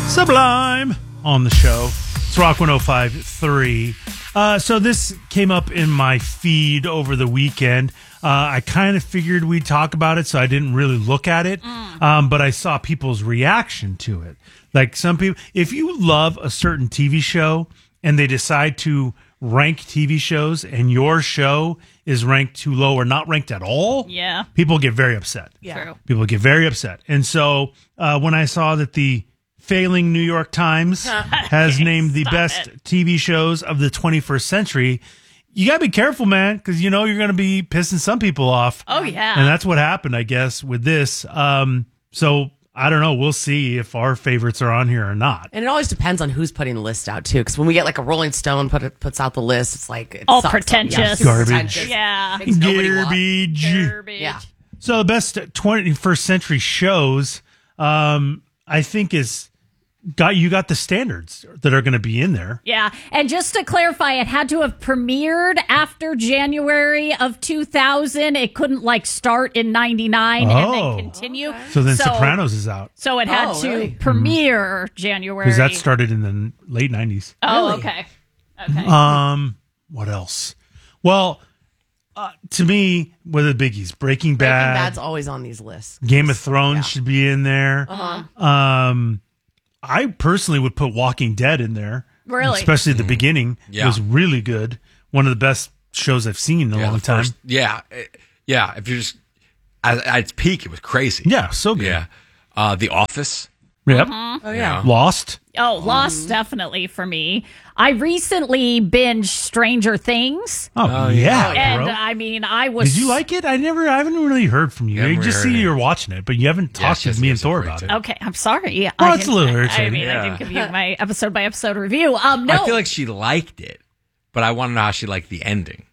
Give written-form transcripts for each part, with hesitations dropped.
Sublime on the show. It's Rock 105.3. So this came up in my feed over the weekend. I kind of figured we'd talk about it, so I didn't really look at it. But I saw people's reaction to it. Like some people, if you love a certain TV show and they decide to rank TV shows and your show is ranked too low or not ranked at all, people get very upset. True. People get very upset. And so when I saw that the failing New York Times has named the best TV shows of the 21st century, you got to be careful, man, because you know you're going to be pissing some people off. Oh, yeah. And that's what happened, I guess, with this. So I don't know. We'll see if our favorites are on here or not. And it always depends on who's putting the list out, too. Because when we get like a Rolling Stone puts out the list, it's like... It all sucks. pretentious. Yeah, super Garbage. pretentious. Yeah. Things nobody wants. Garbage. Yeah. So the best 21st century shows, I think you got the standards that are going to be in there. Yeah. And just to clarify, it had to have premiered after January of 2000. It couldn't start in 99 and then continue. Okay. So then Sopranos is out. So it had to premiere January. Because that started in the late 90s. Oh, Really? okay. Okay. What else? Well, to me, what are the biggies? Breaking Bad. Breaking Bad's always on these lists. Game of Thrones should be in there. I personally would put Walking Dead in there. Really? Especially at the beginning. Yeah. It was really good. One of the best shows I've seen in a long time. If you're just at its peak, it was crazy. Yeah, so good. Yeah. The Office. Yep. Oh, yeah. Lost. Oh, Lost definitely for me. I recently binged Stranger Things. Oh, yeah, And bro. I mean, I was. Did you like it? I haven't really heard from you. Never You just heard see it. you're watching it, but you haven't talked to me and Thor about it. Okay, I'm sorry. Well, it's a little I irritating. mean, I didn't give you my episode by episode review. No, I feel like she liked it, but I want to know how she liked the ending.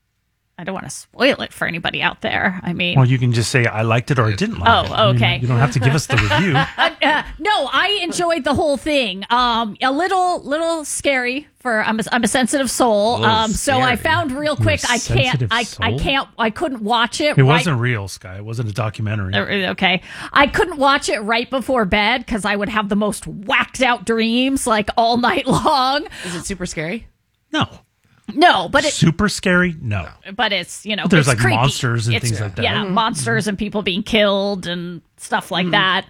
I don't want to spoil it for anybody out there. I mean, Well, you can just say I liked it or I didn't like it. I mean, okay. you don't have to give us the review. no, I enjoyed the whole thing. A little scary for I'm a sensitive soul. So I found real quick You're a sensitive soul? I couldn't watch it. It wasn't real, Sky. It wasn't a documentary. Okay. I couldn't watch it right before bed because I would have the most whacked out dreams all night long. Is it super scary? No. No, but it's Super scary? No. there's There's it's creepy. monsters and It's- things like that. Yeah, monsters and people being killed and stuff like that.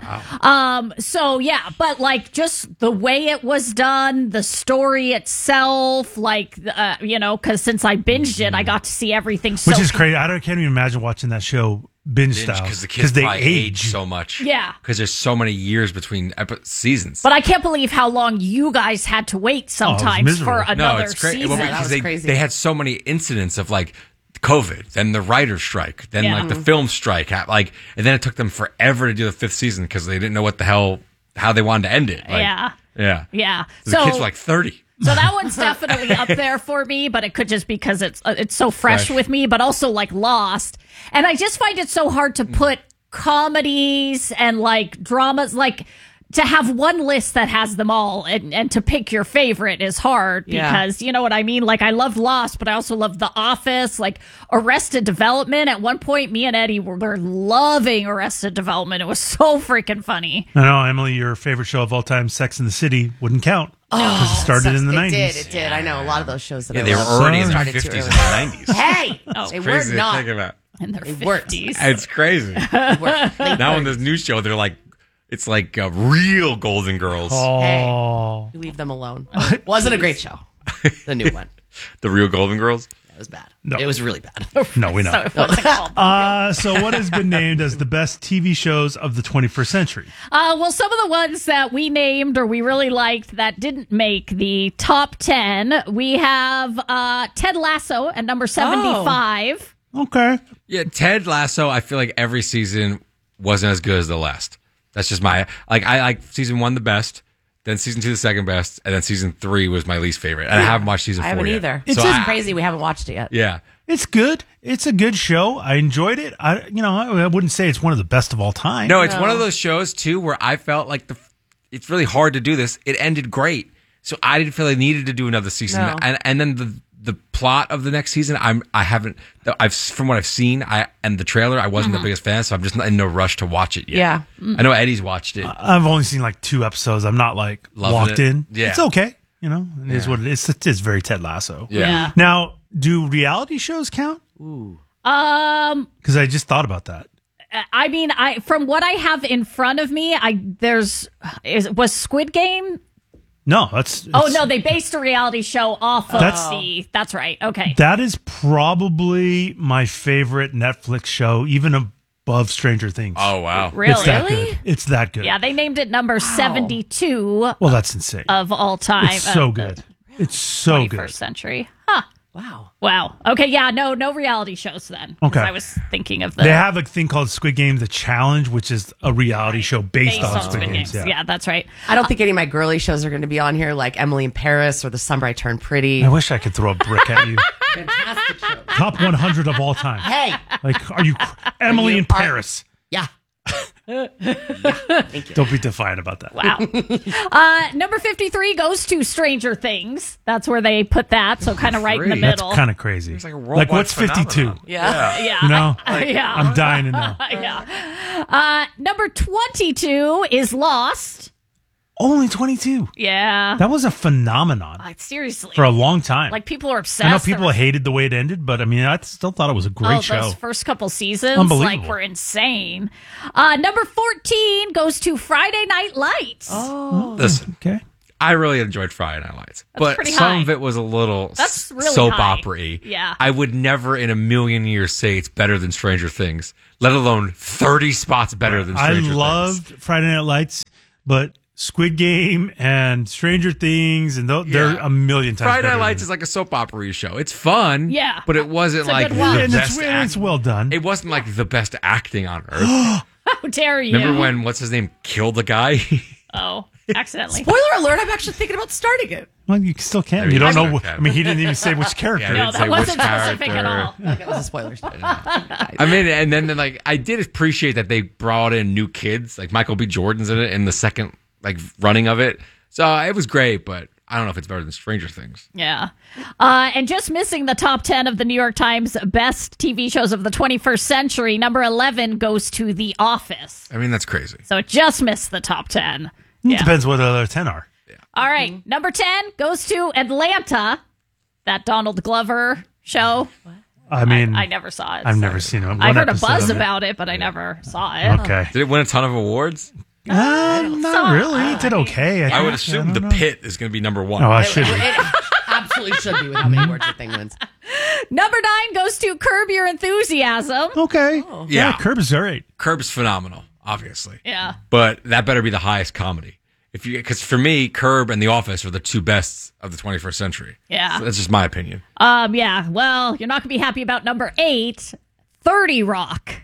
So yeah, but just the way it was done, the story itself, because since I binged it, I got to see everything. Which is crazy. I can't even imagine watching that show binge style. Because the kids they probably age so much. Yeah. Because there's so many years between seasons. But I can't believe how long you guys had to wait sometimes miserable. for another No, it's crazy. season. That Because was crazy. they had so many incidents of COVID, then the writer's strike, then the film strike, and then it took them forever to do the 5th season because they didn't know how they wanted to end it. Yeah. The So kids were 30. So that one's definitely up there for me, but it could just because it's so fresh with me, but also Lost. And I just find it so hard to put comedies and dramas, to have one list that has them all and to pick your favorite is hard because you know what I mean? I love Lost, but I also love The Office, Arrested Development. At one point, me and Eddie were loving Arrested Development. It was so freaking funny. I know, Emily, your favorite show of all time, Sex and the City, wouldn't count. Because it started in the 90s. It did. I know a lot of those shows that They were love already in their started 50s too and early. 90s. Hey, they were Crazy to not. think about. In their They weren't. 50s. It's crazy. Now in this new show, they're it's real Golden Girls. Oh. You leave them alone. Wasn't a great show. The new one. The real Golden Girls? It was bad. No. It was really bad. No, we know. So it wasn't called. So what has been named as the best TV shows of the 21st century? Well, some of the ones that we named or we really liked that didn't make the top 10, we have Ted Lasso at number 75. Okay. Yeah, Ted Lasso, I feel like every season wasn't as good as the last. That's just my... I like season 1 the best, then season 2 the second best, and then season 3 was my least favorite. And I haven't watched season 4 I haven't yet. either. It's It's just just crazy we haven't watched it yet. Yeah. It's good. It's a good show. I enjoyed it. I wouldn't say it's one of the best of all time. No, it's one of those shows, too, where I felt like it's really hard to do this. It ended great. So I didn't feel I needed to do another season. No. And then the plot of the next season, I've from what I've seen, and the trailer, I wasn't the biggest fan, so I'm just in no rush to watch it yet. Yeah. I know Eddie's watched it. I've only seen like 2 episodes. I'm not like Loving locked it. in. Yeah. It's okay. You know, it is what it is. It's very Ted Lasso. Yeah. Now, do reality shows count? Because I just thought about that. I mean, from what I have in front of me, was Squid Game. No, that's. Oh no, they based a reality show off of That's right. Okay. That is probably my favorite Netflix show, even above Stranger Things. Oh wow. Really? It's that good. It's that good. Yeah, they named it number 72 Well, that's insane. of all time. It's so good. It's so 21st good. century. Huh. Wow. Wow. Okay, yeah, no reality shows then. 'Cause Okay. I was thinking of the They have a thing called Squid Game: The Challenge, which is a reality show based on Squid Games. Yeah, that's right. I don't think any of my girly shows are going to be on here, like Emily in Paris or The Summer I Turned Pretty. I wish I could throw a brick at you. Fantastic show. Top 100 of all time. Hey. Like, are you Emily in Paris? Yeah. Don't be defiant about that. Wow. Number 53 goes to Stranger Things. That's where they put that, so kind of right in the That's middle. kind of crazy. It's like a worldwide what's 52? phenomenon. Yeah. Yeah. You know? Yeah. I'm dying to know. Yeah. Number 22 is Lost. Only 22. Yeah. That was a phenomenon Seriously. for a long time. Like, people are obsessed. I know people hated the way it ended, but I mean, I still thought it was a great show. Those first couple seasons, Unbelievable. like, were insane. Number 14 goes to Friday Night Lights. Listen, Okay. I really enjoyed Friday Night Lights, but pretty some high. of it was a little That's really soap high. opera-y. Yeah. I would never in a million years say it's better than Stranger Things, let alone 30 spots better than I Stranger Things. loved Friday Night Lights, but Squid Game and Stranger Things, and they're a million times Friday better Night Lights than is like a soap opera show. It's fun, Yeah. but it wasn't It's a like good the watch. and best it's well done. It wasn't like the best acting on earth. How dare you? Remember when, what's his name, killed the guy? Oh, accidentally. Spoiler alert, I'm actually thinking about starting it. Well, you still can. mean, You don't you know. still can. I mean, he didn't even say which character. Yeah, No, didn't that say which wasn't specific at character. all. Okay, those are spoilers. I mean, and then like I did appreciate that they brought in new kids, like Michael B. Jordan's in it in the second like running of it. So it was great, but I don't know if it's better than Stranger Things. Yeah. And just missing the top 10 of the New York Times best TV shows of the 21st century, number 11 goes to The Office. I mean, that's crazy. So it just missed the top 10. It Yeah. depends what the other 10 are. All right. Number 10 goes to Atlanta, that Donald Glover show. I mean, I never saw it. I've never seen it. I heard a buzz about it, but I never saw it. Okay. Did it win a ton of awards? Not really. It did okay. I would think. assume don't The know. Pit is going to be number one. Oh, I should be. It absolutely should be with how many awards the thing wins. Number 9 goes to Curb Your Enthusiasm. Okay. Yeah. Curb is all right. Curb's phenomenal, obviously. Yeah. But that better be the highest comedy. Because for me, Curb and The Office are the two best of the 21st century. Yeah. So that's just my opinion. Yeah. Well, you're not going to be happy about number 8, 30 Rock.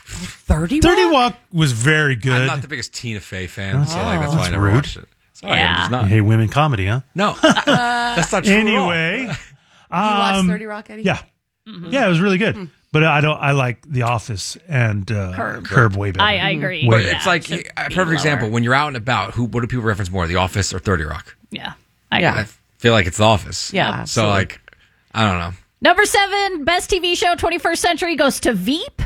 30 30 Walk was very I'm good. not the biggest Tina Fey fan, so like, that's why I never rude. watched it. Sorry, Yeah. I'm just You not. hate women comedy, huh? No, that's not true. Anyway, You watched 30 Rock, Eddie? yeah. Yeah, it was really good. But I like The Office and Curb way better. I agree. But Way it's Yeah, like should a be perfect lower. example. When you're out and about, what do people reference more, The Office or 30 Rock? Yeah. I Yeah. agree. I feel like it's The Office. Yeah, So absolutely. like, I don't know. Number 7, best TV show 21st century goes to Veep.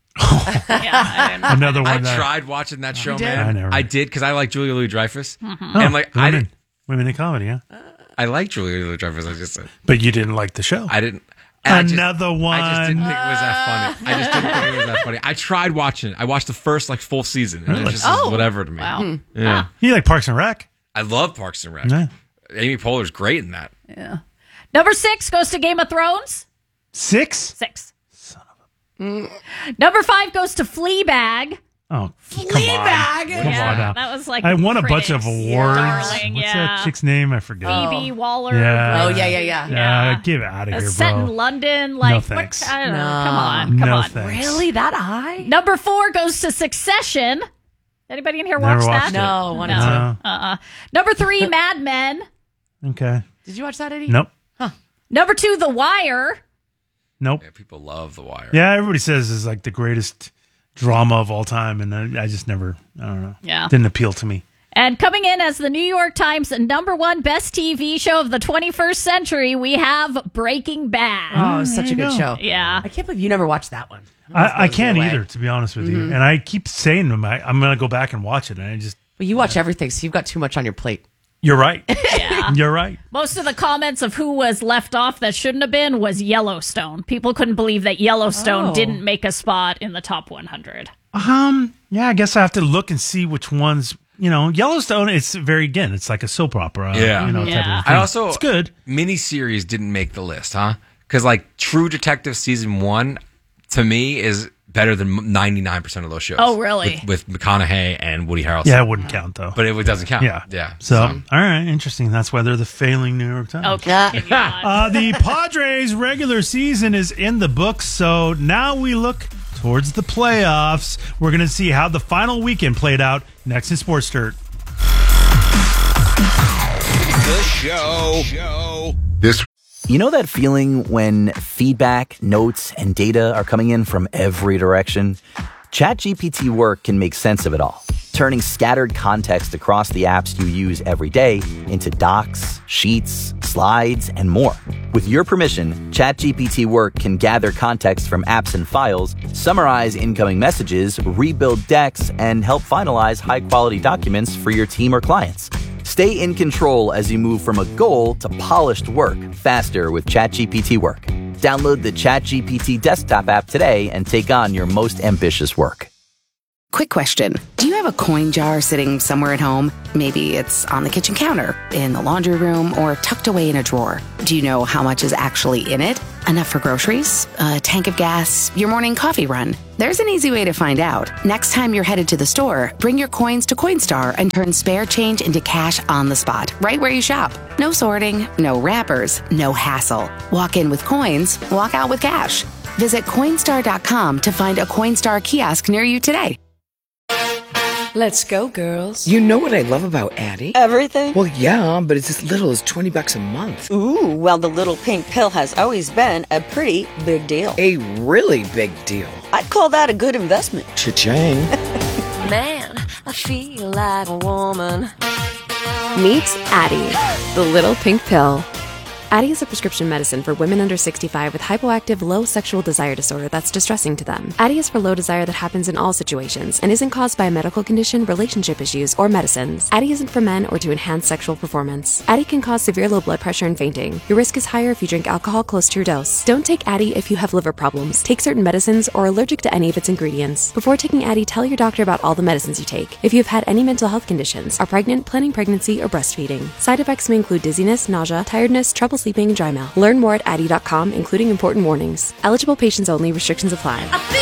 Yeah, Another I one that tried watching that show, did? man. I I never- did because I like Julia Louis-Dreyfus, Mm-hmm. and like I didn't. women in comedy, huh? I like Julia Louis-Dreyfus. I just said But you didn't like the show. I didn't. and Another one. I just didn't think it was that funny. I just didn't think it was that funny. I tried watching it. I watched the first like full season, and Really? it just is whatever to me. Wow. Yeah, You like Parks and Rec? I love Parks and Rec. Yeah. Amy Poehler's great in that. Yeah. Number 6 goes to Game of Thrones. 6? 6. Number 5 goes to Fleabag. Oh, Fleabag. Come Yeah, on now. that was like I won a bunch of critics. awards. Darling, What's yeah. that chick's name? I forget. Phoebe Waller. Yeah. Oh, yeah. Yeah. Get out of here, Set in bro. London. Like, thanks. what? I don't know. No. Come on. Come No on. thanks. Really? That high? Number 4 goes to Succession. Anybody in here Never watch watched that? it. No, wanted to. No. Number 3, Mad Men. Okay. Did you watch that, Eddie? Nope. Number 2, The Wire. Nope. Yeah, people love The Wire. Yeah, everybody says it's like the greatest drama of all time, and I just never, I don't know. Yeah. Didn't appeal to me. And coming in as the New York Times #1 best TV show of the 21st century, we have Breaking Bad. Oh, it's such a you good go. show. Yeah. I can't believe you never watched that one. I can't either, to be honest with Mm-hmm. you. And I keep saying to them, I'm going to go back and watch it. And I just, But you watch everything, so you've got too much on your plate. you're right. Yeah. You're right. Most of the comments of who was left off that shouldn't have been was Yellowstone. People couldn't believe that Yellowstone didn't make a spot in the top 100. Yeah, I guess I have to look and see which ones, Yellowstone, it's it's like a soap opera, Yeah. type Yeah. of thing. I also it's good. Miniseries didn't make the list, huh? Because like True Detective season 1 to me is better than 99% of those shows. Oh, really? With McConaughey and Woody Harrelson. Yeah, it wouldn't count, though. But it doesn't count. Yeah. So, all right, interesting. That's why they're the failing New York Times. Okay. The Padres' regular season is in the books, so now we look towards the playoffs. We're going to see how the final weekend played out next in Sports Dirt. The show. This You know that feeling when feedback, notes, and data are coming in from every direction? ChatGPT Work can make sense of it all, turning scattered context across the apps you use every day into docs, sheets, slides, and more. With your permission, ChatGPT Work can gather context from apps and files, summarize incoming messages, rebuild decks, and help finalize high-quality documents for your team or clients. Stay in control as you move from a goal to polished work faster with ChatGPT Work. Download the ChatGPT desktop app today and take on your most ambitious work. Quick question. Do you have a coin jar sitting somewhere at home? Maybe it's on the kitchen counter, in the laundry room, or tucked away in a drawer. Do you know how much is actually in it? Enough for groceries? A tank of gas? Your morning coffee run? There's an easy way to find out. Next time you're headed to the store, bring your coins to Coinstar and turn spare change into cash on the spot, right where you shop. No sorting, no wrappers, no hassle. Walk in with coins, walk out with cash. Visit Coinstar.com to find a Coinstar kiosk near you today. Let's go, girls. You know what I love about Addie? Everything? Well, yeah, but it's as little as $20 a month. Ooh, well, the little pink pill has always been a pretty big deal. A really big deal. I'd call that a good investment. Cha-ching. Man, I feel like a woman. Meet Addie, the little pink pill. Addie is a prescription medicine for women under 65 with hypoactive low sexual desire disorder that's distressing to them. Addie is for low desire that happens in all situations and isn't caused by a medical condition, relationship issues, or medicines. Addie isn't for men or to enhance sexual performance. Addie can cause severe low blood pressure and fainting. Your risk is higher if you drink alcohol close to your dose. Don't take Addie if you have liver problems, take certain medicines, or are allergic to any of its ingredients. Before taking Addie, tell your doctor about all the medicines you take. If you have had any mental health conditions, are pregnant, planning pregnancy, or breastfeeding. Side effects may include dizziness, nausea, tiredness, trouble sleeping, and dry mouth. Learn more at Addie.com, including important warnings. Eligible patients only. Restrictions apply.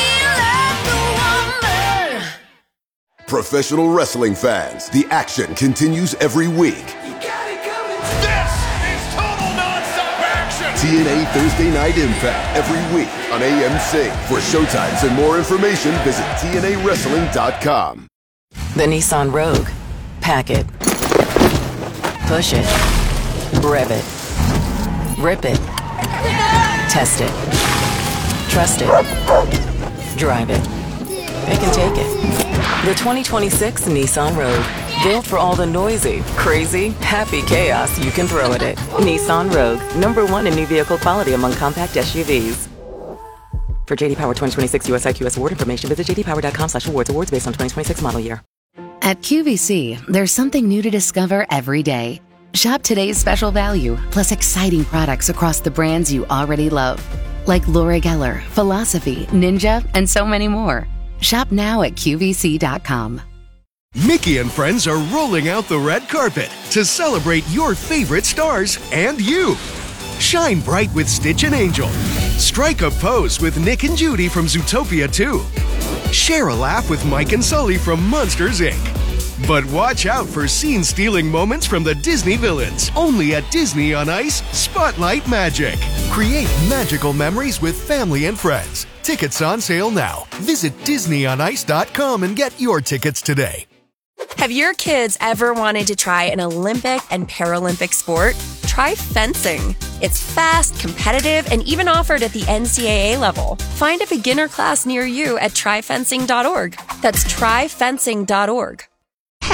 Professional wrestling fans, the action continues every week. This is total nonstop action! TNA Thursday Night Impact every week on AMC. For showtimes and more information, visit TNAWrestling.com. The Nissan Rogue. Pack it. Push it. Rev it. Rip it. Test it. Trust it. Drive it. It can take it. The 2026 Nissan Rogue. Built for all the noisy, crazy, happy chaos you can throw at it. Nissan Rogue. #1 in new vehicle quality among compact SUVs. For JD Power 2026 US IQS award information, visit jdpower.com/awards. Awards based on 2026 model year. At QVC, there's something new to discover every day. Shop today's special value, plus exciting products across the brands you already love. Like Laura Geller, Philosophy, Ninja, and so many more. Shop now at QVC.com. Mickey and friends are rolling out the red carpet to celebrate your favorite stars and you. Shine bright with Stitch and Angel. Strike a pose with Nick and Judy from Zootopia 2. Share a laugh with Mike and Sully from Monsters, Inc. But watch out for scene-stealing moments from the Disney villains. Only at Disney on Ice, Spotlight Magic. Create magical memories with family and friends. Tickets on sale now. Visit DisneyOnIce.com and get your tickets today. Have your kids ever wanted to try an Olympic and Paralympic sport? Try fencing. It's fast, competitive, and even offered at the NCAA level. Find a beginner class near you at tryfencing.org. That's tryfencing.org.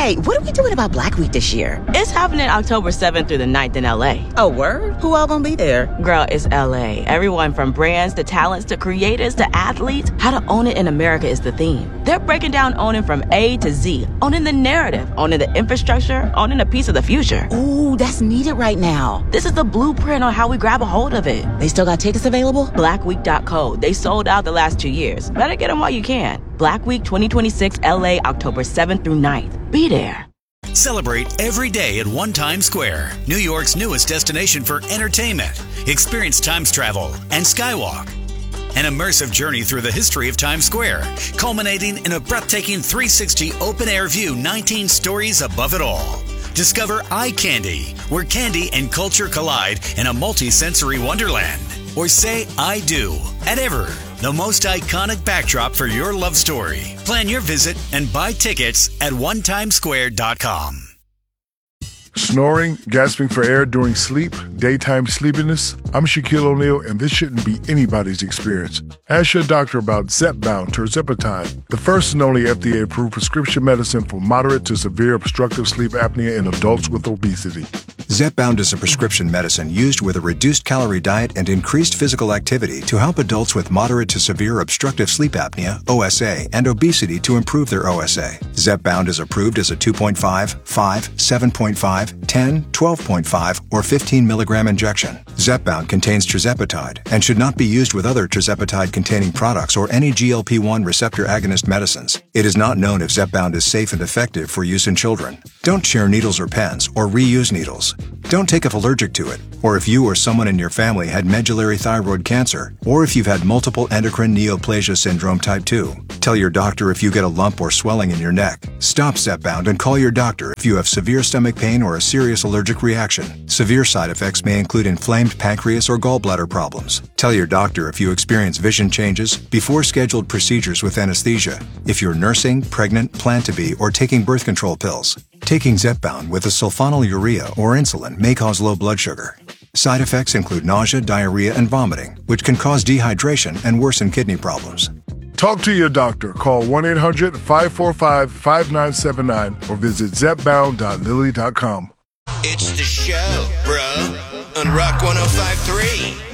Hey, what are we doing about Black Week this year? It's happening October 7th through the 9th in LA. Oh, word? Who all gonna be there? Girl, it's LA. Everyone from brands to talents to creators to athletes. How to own it in America is the theme. They're breaking down owning from A to Z. Owning the narrative, owning the infrastructure, owning a piece of the future. Ooh, that's needed right now. This is the blueprint on how we grab a hold of it. They still got tickets available? Blackweek.co. They sold out the last 2 years. Better get them while you can. Black Week 2026 LA, October 7th through 9th. Be there. Celebrate every day at One Times Square, New York's newest destination for entertainment. Experience Times travel and Skywalk. An immersive journey through the history of Times Square, culminating in a breathtaking 360 open-air view 19 stories above it all. Discover Eye Candy, where candy and culture collide in a multi-sensory wonderland. Or say I do at Ever, the most iconic backdrop for your love story. Plan your visit and buy tickets at onetimesquare.com. Snoring, gasping for air during sleep, daytime sleepiness. I'm Shaquille O'Neal, and this shouldn't be anybody's experience. Ask your doctor about Zepbound tirzepatide, the first and only FDA-approved prescription medicine for moderate to severe obstructive sleep apnea in adults with obesity. Zepbound is a prescription medicine used with a reduced calorie diet and increased physical activity to help adults with moderate to severe obstructive sleep apnea, OSA, and obesity to improve their OSA. Zepbound is approved as a 2.5, 5, 7.5, 10, 12.5, or 15 milligram injection. Zepbound contains tirzepatide and should not be used with other tirzepatide-containing products or any GLP-1 receptor agonist medicines. It is not known if Zepbound is safe and effective for use in children. Don't share needles or pens or reuse needles. Don't take if allergic to it, or if you or someone in your family had medullary thyroid cancer, or if you've had multiple endocrine neoplasia syndrome type 2. Tell your doctor if you get a lump or swelling in your neck. Stop Zepbound and call your doctor if you have severe stomach pain or a serious allergic reaction. Severe side effects may include inflamed pancreas or gallbladder problems. Tell your doctor if you experience vision changes before scheduled procedures with anesthesia, if you're nursing, pregnant, plan to be, or taking birth control pills. Taking Zepbound with a sulfonylurea or insulin may cause low blood sugar. Side effects include nausea, diarrhea, and vomiting, which can cause dehydration and worsen kidney problems. Talk to your doctor. Call 1-800-545-5979 or visit zepbound.lilly.com. It's the show, bro, on Rock 105.3.